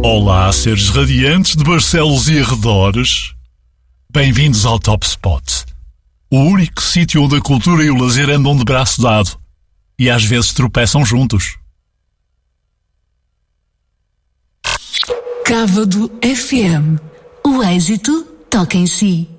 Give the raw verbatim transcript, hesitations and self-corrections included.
Olá, seres radiantes de Barcelos e arredores. Bem-vindos ao Top Spot, o único sítio onde a cultura e o lazer andam de braço dado e às vezes tropeçam juntos. Cávado F M. O êxito toca em si.